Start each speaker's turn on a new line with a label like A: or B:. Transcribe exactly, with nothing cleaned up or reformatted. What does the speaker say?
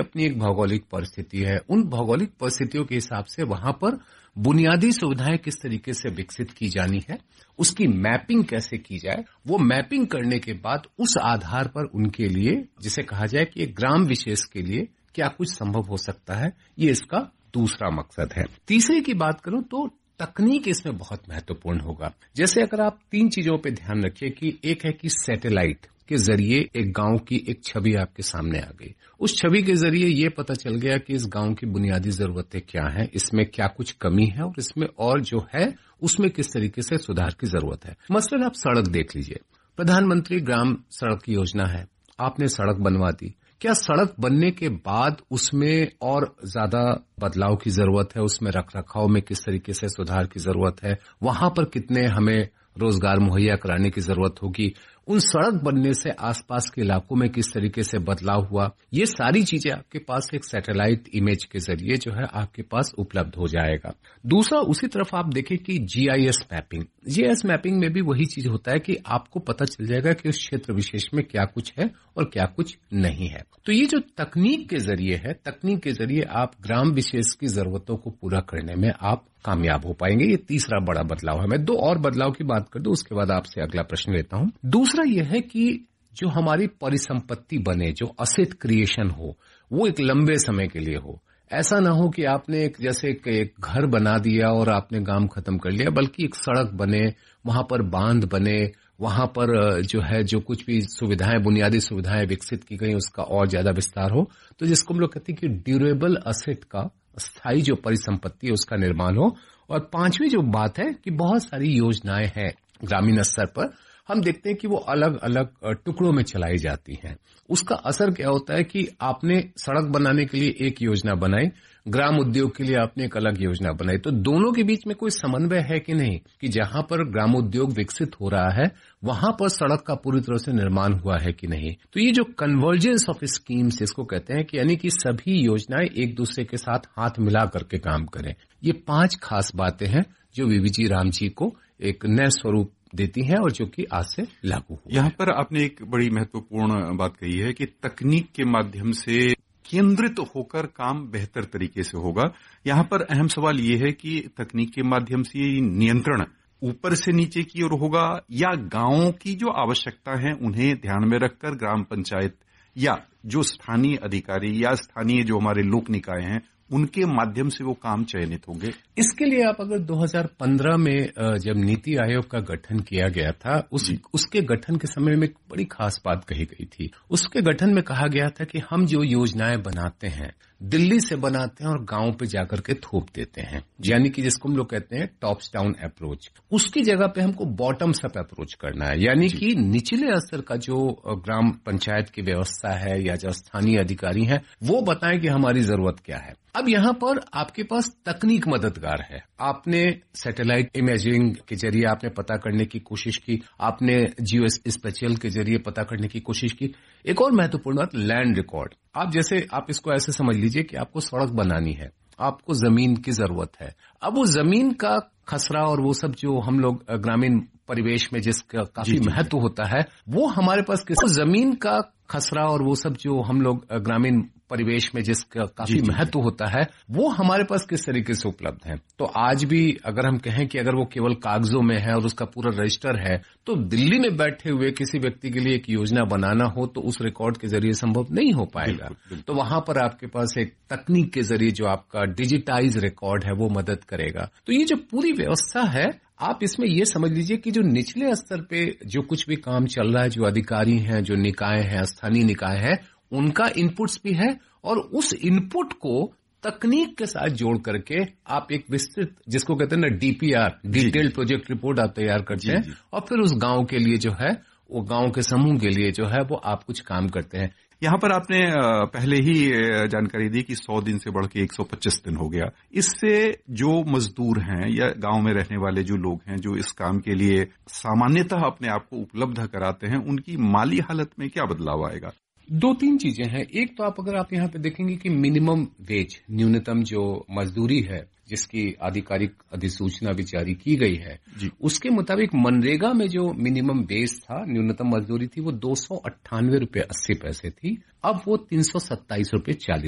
A: अपनी एक भौगोलिक परिस्थिति है, उन भौगोलिक परिस्थितियों के हिसाब से वहां पर बुनियादी सुविधाएं किस तरीके से विकसित की जानी है, उसकी मैपिंग कैसे की जाए, वो मैपिंग करने के बाद उस आधार पर उनके लिए, जिसे कहा जाए कि एक ग्राम विशेष के लिए क्या कुछ संभव हो सकता है, ये इसका दूसरा मकसद है। तीसरे की बात करूं तो तकनीक इसमें बहुत महत्वपूर्ण होगा। जैसे अगर आप तीन चीजों पे ध्यान रखिए कि एक है कि सैटेलाइट के जरिए एक गांव की एक छवि आपके सामने आ गई, उस छवि के जरिए ये पता चल गया कि इस गांव की बुनियादी जरूरतें क्या हैं, इसमें क्या कुछ कमी है और इसमें और जो है उसमें किस तरीके से सुधार की जरूरत है। मसलन आप सड़क देख लीजिए, प्रधानमंत्री ग्राम सड़क योजना है, आपने सड़क बनवा दी, क्या सड़क बनने के बाद उसमें और ज्यादा बदलाव की जरूरत है, उसमें रख रखाव में किस तरीके से सुधार की जरूरत है, वहां पर कितने हमें रोजगार मुहैया कराने की जरूरत होगी, उन सड़क बनने से आसपास के इलाकों में किस तरीके से बदलाव हुआ, ये सारी चीजें आपके पास एक सैटेलाइट इमेज के जरिए जो है आपके पास उपलब्ध हो जाएगा। दूसरा, उसी तरफ आप देखें कि जीआईएस मैपिंग, जीआईएस मैपिंग में भी वही चीज होता है कि आपको पता चल जाएगा कि उस क्षेत्र विशेष में क्या कुछ है और क्या कुछ नहीं है। तो ये जो तकनीक के जरिए है, तकनीक के जरिए आप ग्राम विशेष की जरूरतों को पूरा करने में आप कामयाब हो पाएंगे। ये तीसरा बड़ा बदलाव है। मैं दो और बदलाव की बात कर दूं, उसके बाद आपसे अगला प्रश्न लेता हूं। दूसरा यह है कि जो हमारी परिसंपत्ति बने, जो असेट क्रिएशन हो, वो एक लंबे समय के लिए हो। ऐसा ना हो कि आपने एक जैसे एक घर बना दिया और आपने काम खत्म कर लिया, बल्कि एक सड़क बने, वहां पर बांध बने, वहां पर जो है जो कुछ भी सुविधाएं, बुनियादी सुविधाएं विकसित की गई, उसका और ज्यादा विस्तार हो। तो जिसको हम लोग कहते हैं कि ड्यूरेबल असेट का, स्थायी जो परिसंपत्ति है उसका निर्माण हो। और पांचवी जो बात है कि बहुत सारी योजनाएं हैं ग्रामीण स्तर पर, हम देखते हैं कि वो अलग अलग टुकड़ों में चलाई जाती हैं। उसका असर क्या होता है कि आपने सड़क बनाने के लिए एक योजना बनाई, ग्राम उद्योग के लिए आपने एक अलग योजना बनाई, तो दोनों के बीच में कोई समन्वय है कि नहीं, कि जहां पर ग्राम उद्योग विकसित हो रहा है वहां पर सड़क का पूरी तरह से निर्माण हुआ है कि नहीं। तो ये जो कन्वर्जेंस ऑफ स्कीम्स इसको कहते हैं कि यानी कि सभी योजनाएं एक दूसरे के साथ हाथ मिला करके काम करें। ये पांच खास बातें हैं जो वीवीजी राम जी को एक नए स्वरूप देती हैं और जो कि आज से लागू हुआ।
B: यहाँ पर आपने एक बड़ी महत्वपूर्ण बात कही है कि तकनीक के माध्यम से केंद्रित होकर काम बेहतर तरीके से होगा। यहाँ पर अहम सवाल ये है कि तकनीक के माध्यम से नियंत्रण ऊपर से नीचे की ओर होगा या गांवों की जो आवश्यकता है उन्हें ध्यान में रखकर ग्राम पंचायत या जो स्थानीय अधिकारी या स्थानीय जो हमारे लोक निकाय हैं उनके माध्यम से वो काम चयनित होंगे।
A: इसके लिए आप अगर दो हज़ार पंद्रह में जब नीति आयोग का गठन किया गया था, उस उसके गठन के समय में एक बड़ी खास बात कही गई थी। उसके गठन में कहा गया था कि हम जो योजनाएं बनाते हैं दिल्ली से बनाते हैं और गांव पे जाकर के थोप देते हैं, यानी कि जिसको हम लोग कहते हैं टॉप्स डाउन अप्रोच। उसकी जगह पे हमको बॉटम्स अप अप्रोच करना है, यानी कि निचले स्तर का जो ग्राम पंचायत की व्यवस्था है या जो स्थानीय अधिकारी हैं वो बताएं कि हमारी जरूरत क्या है। अब यहाँ पर आपके पास तकनीक मददगार है। आपने सैटेलाइट इमेजिंग के जरिए आपने पता करने की कोशिश की, आपने जियो स्पेशियल के जरिए पता करने की कोशिश की। एक और महत्वपूर्ण बात, लैंड रिकॉर्ड। आप जैसे आप इसको ऐसे समझ लीजिए कि आपको सड़क बनानी है, आपको जमीन की जरूरत है। अब वो जमीन का खसरा और वो सब जो हम लोग ग्रामीण परिवेश में जिसका काफी महत्व होता है, वो हमारे पास किस जमीन का खसरा और वो सब जो हम लोग ग्रामीण परिवेश में जिसका काफी महत्व होता है, वो हमारे पास किस तरीके से उपलब्ध है। तो आज भी अगर हम कहें कि अगर वो केवल कागजों में है और उसका पूरा रजिस्टर है, तो दिल्ली में बैठे हुए किसी व्यक्ति के लिए एक योजना बनाना हो तो उस रिकॉर्ड के जरिए संभव नहीं हो पाएगा। बिल्कुल, बिल्कुल। तो वहां पर आपके पास एक तकनीक के जरिए जो आपका डिजिटाइज रिकॉर्ड है वो मदद करेगा। तो ये जो पूरी व्यवस्था है, आप इसमें ये समझ लीजिए कि जो निचले स्तर पे जो कुछ भी काम चल रहा है, जो अधिकारी हैं, जो निकाय हैं, स्थानीय निकाय है, उनका इनपुट्स भी है और उस इनपुट को तकनीक के साथ जोड़ करके आप एक विस्तृत, जिसको कहते हैं ना डीपीआर, डिटेल्ड प्रोजेक्ट रिपोर्ट आप तैयार करते हैं और फिर उस गांव के लिए जो है, वो गांव के समूह के लिए जो है वो आप कुछ काम करते हैं।
B: यहाँ पर आपने पहले ही जानकारी दी कि सौ दिन से बढ़ के एक सौ पच्चीस दिन हो गया। इससे जो मजदूर हैं या गांव में रहने वाले जो लोग हैं जो इस काम के लिए सामान्यतः अपने आप को उपलब्ध कराते हैं, उनकी माली हालत में क्या बदलाव आएगा?
A: दो तीन चीजें हैं। एक तो आप अगर आप यहाँ पे देखेंगे कि मिनिमम वेज, न्यूनतम जो मजदूरी है जिसकी आधिकारिक अधिसूचना भी जारी की गई है, उसके मुताबिक मनरेगा में जो मिनिमम वेज था, न्यूनतम मजदूरी थी, वो दो सौ अट्ठानवे रुपये अस्सी पैसे थी। अब वो तीन सौ सत्ताईस रुपये चालीस